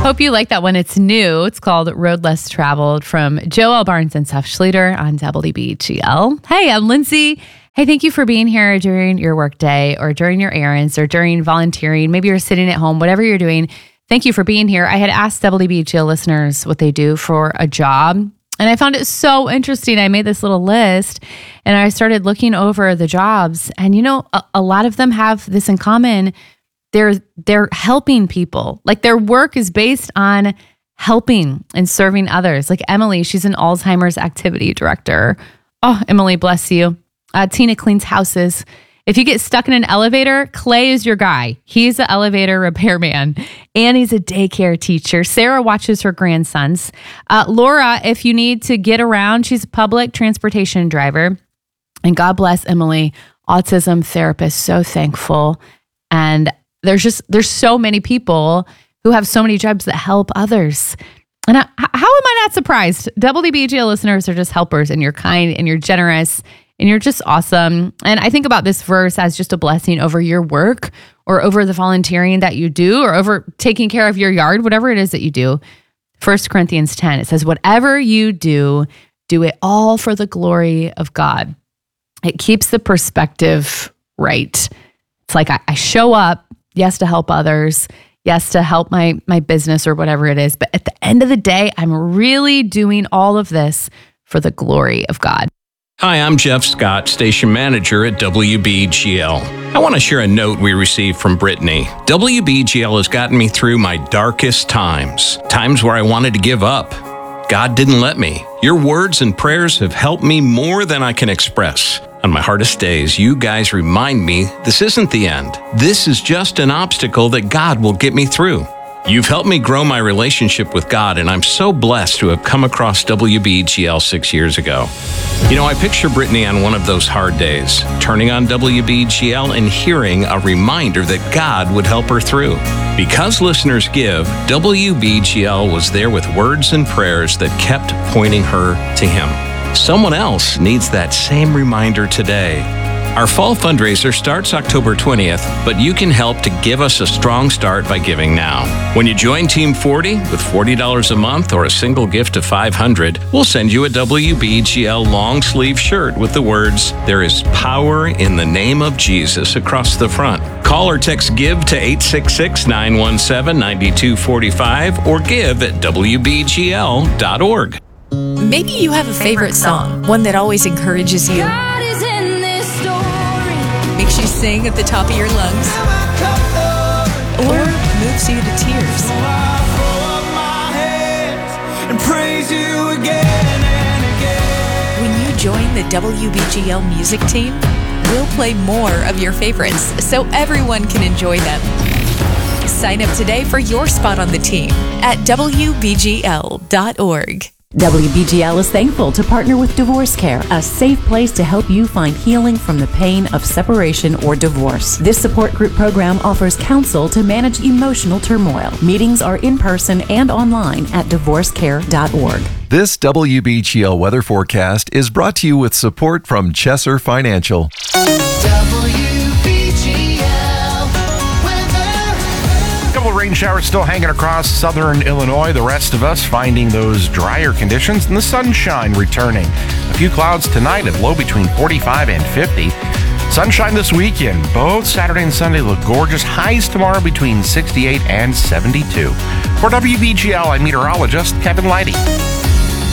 Hope you like that one. It's new. It's called Road Less Traveled from Joel Barnes and Seth Schluter on WBGL. Hey, I'm Lindsay. Hey, thank you for being here during your workday or during your errands or during volunteering. Maybe you're sitting at home, whatever you're doing. Thank you for being here. I had asked WBGL listeners what they do for a job, and I found it so interesting. I made this little list, and I started looking over the jobs, and a lot of them have this in common. They're helping people. Like their work is based on helping and serving others. Like Emily, she's an Alzheimer's activity director. Oh, Emily, bless you. Tina cleans houses. If you get stuck in an elevator, Clay is your guy. He's an elevator repairman. Annie's a daycare teacher. Sarah watches her grandsons. Laura, if you need to get around, she's a public transportation driver. And God bless Emily, autism therapist. So thankful. And there's so many people who have so many jobs that help others. And how am I not surprised? WBGL listeners are just helpers, and you're kind and you're generous. And you're just awesome. And I think about this verse as just a blessing over your work or over the volunteering that you do or over taking care of your yard, whatever it is that you do. 1 Corinthians 10, it says, whatever you do, do it all for the glory of God. It keeps the perspective right. It's like I show up, yes, to help others, yes, to help my business or whatever it is. But at the end of the day, I'm really doing all of this for the glory of God. Hi, I'm Jeff Scott, station manager at WBGL. I want to share a note we received from Brittany. WBGL has gotten me through my darkest times where I wanted to give up. God didn't let me. Your words and prayers have helped me more than I can express. On my hardest days, you guys remind me this isn't the end. This is just an obstacle that God will get me through. You've helped me grow my relationship with God, and I'm so blessed to have come across WBGL 6 years ago. I picture Brittany on one of those hard days, turning on WBGL and hearing a reminder that God would help her through. Because listeners give, WBGL was there with words and prayers that kept pointing her to Him. Someone else needs that same reminder today. Our fall fundraiser starts October 20th, but you can help to give us a strong start by giving now. When you join Team 40 with $40 a month or a single gift of $500, we'll send you a WBGL long sleeve shirt with the words, "There is power in the name of Jesus" across the front. Call or text GIVE to 866-917-9245 or give at WBGL.org. Maybe you have a favorite song, one that always encourages you. Makes you sing at the top of your lungs, or moves you to tears. When you join the WBGL music team, we'll play more of your favorites so everyone can enjoy them. Sign up today for your spot on the team at WBGL.org. WBGL is thankful to partner with Divorce Care, a safe place to help you find healing from the pain of separation or divorce. This support group program offers counsel to manage emotional turmoil. Meetings are in person and online at divorcecare.org. This WBGL weather forecast is brought to you with support from Chesser Financial. Couple of rain showers still hanging across southern Illinois. The rest of us finding those drier conditions and the sunshine returning. A few clouds tonight at low between 45 and 50. Sunshine this weekend. Both Saturday and Sunday look gorgeous. Highs tomorrow between 68 and 72. For WBGL, I'm meteorologist Kevin Leidy.